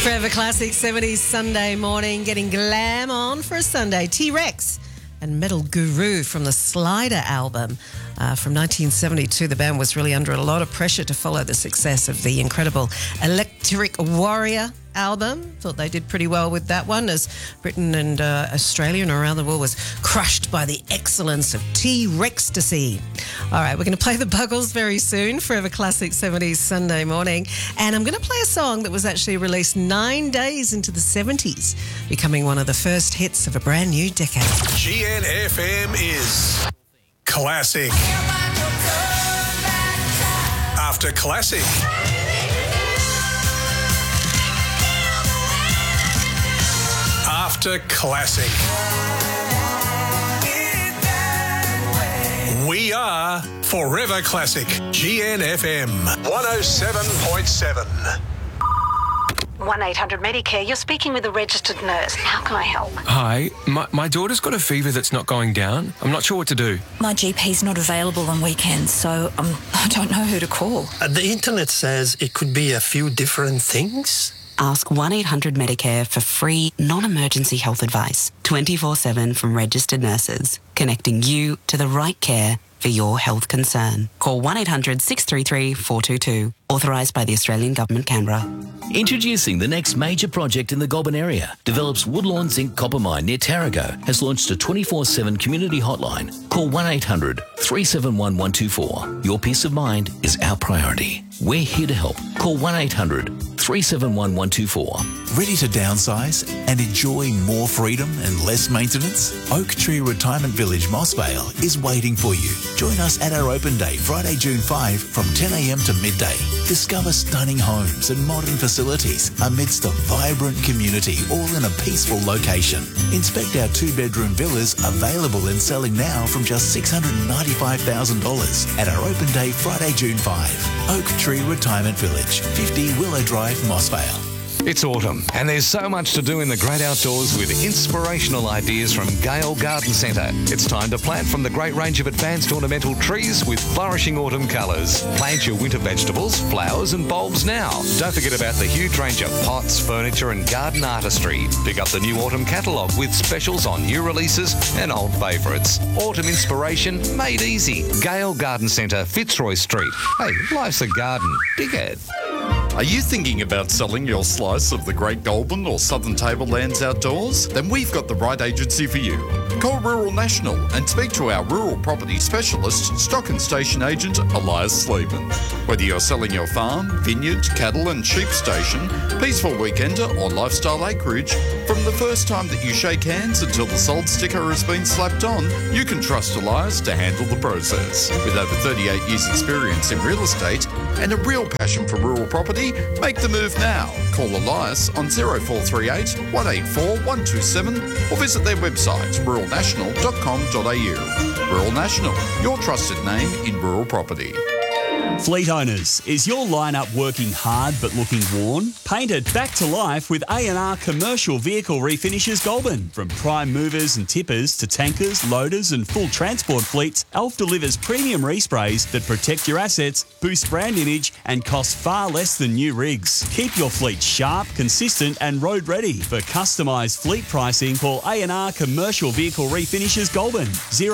Forever Classic 70s Sunday morning, getting glam on for a Sunday. T-Rex and Metal Guru from the Slider album from 1972. The band was really under a lot of pressure to follow the success of the incredible Electric Warrior album. Thought they did pretty well with that one, as Britain and Australia and around the world was crushed by the excellence of T-Rextasy. All right, we're going to play the Buggles very soon, Forever Classic 70s Sunday morning. And I'm going to play a song that was actually released 9 days into the 70s, becoming one of the first hits of a brand new decade. GNFM is classic. After classic. After classic. We are Forever Classic. GNFM 107.7. 1-800-MEDICARE. You're speaking with a registered nurse. How can I help? Hi, my daughter's got a fever that's not going down. I'm not sure what to do. My GP's not available on weekends, so I don't know who to call. The internet says it could be a few different things. Ask 1-800-MEDICARE for free, non-emergency health advice, 24/7 from registered nurses, connecting you to the right care for your health concern. Call 1-800-633-422. Authorised by the Australian Government, Canberra. Introducing the next major project in the Goulburn area. Develops Woodlawn Zinc Copper Mine near Tarago. Has launched a 24/7 community hotline. Call 1-800-371-124. Your peace of mind is our priority. We're here to help. Call 1-800-371-124. Ready to downsize and enjoy more freedom and less maintenance? Oak Tree Retirement Village, Mossvale is waiting for you. Join us at our open day, Friday, June 5 from 10 a.m. to midday. Discover stunning homes and modern facilities amidst a vibrant community, all in a peaceful location. Inspect our 2-bedroom villas available and selling now from just $695,000 at our open day, Friday, June 5. Oak Tree Retirement Village, 50 Willow Drive, Mossvale. It's autumn, and there's so much to do in the great outdoors with inspirational ideas from Gale Garden Centre. It's time to plant from the great range of advanced ornamental trees with flourishing autumn colours. Plant your winter vegetables, flowers and bulbs now. Don't forget about the huge range of pots, furniture and garden artistry. Pick up the new autumn catalogue with specials on new releases and old favourites. Autumn inspiration made easy. Gale Garden Centre, Fitzroy Street. Hey, life's a garden. Dig it. Are you thinking about selling your slice of the Great Goulburn or Southern Tablelands outdoors? Then we've got the right agency for you. Call Rural National and speak to our rural property specialist, stock and station agent Elias Sleeman. Whether you're selling your farm, vineyard, cattle and sheep station, peaceful weekender or lifestyle acreage, from the first time that you shake hands until the sold sticker has been slapped on, you can trust Elias to handle the process. With over 38 years experience in real estate and a real passion for rural property, make the move now. Call Elias on 0438 184 127 or visit their website ruralnational.com.au. Rural National, your trusted name in rural property. Fleet owners, is your lineup working hard but looking worn? Paint it back to life with A&R Commercial Vehicle Refinishes Goulburn. From prime movers and tippers to tankers, loaders and full transport fleets, Elf delivers premium resprays that protect your assets, boost brand image and cost far less than new rigs. Keep your fleet sharp, consistent and road ready. For customised fleet pricing, call A&R Commercial Vehicle Refinishes Goulburn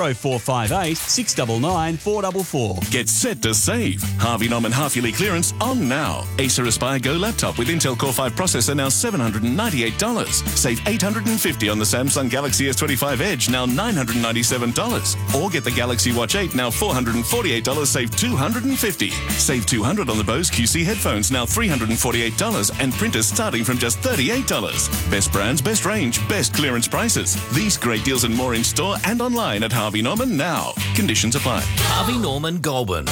0458 699 444. Get set to save. Harvey Norman half-yearly clearance on now. Acer Aspire Go laptop with Intel Core 5 processor now $798. Save $850 on the Samsung Galaxy S25 Edge, now $997. Or get the Galaxy Watch 8, now $448, save $250. Save $200 on the Bose QC headphones, now $348, and printers starting from just $38. Best brands, best range, best clearance prices. These great deals and more in store and online at Harvey Norman now. Conditions apply. Harvey Norman Goulburn.